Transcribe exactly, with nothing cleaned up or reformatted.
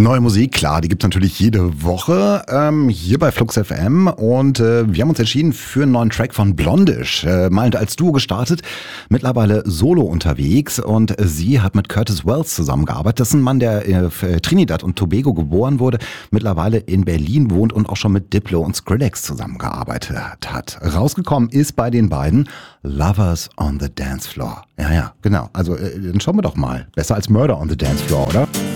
Neue Musik, klar, die gibt's natürlich jede Woche ähm, hier bei Flux F M und äh, wir haben uns entschieden für einen neuen Track von Blondish. Äh, mal als Duo gestartet, mittlerweile solo unterwegs und äh, sie hat mit Curtis Wells zusammengearbeitet. Das ist ein Mann, der äh, für Trinidad und Tobago geboren wurde, mittlerweile in Berlin wohnt und auch schon mit Diplo und Skrillex zusammengearbeitet hat. Rausgekommen ist bei den beiden Lovers on the Dance Floor. Ja, ja, genau. Also äh, dann schauen wir doch mal. Besser als Murder on the Dance Floor, oder?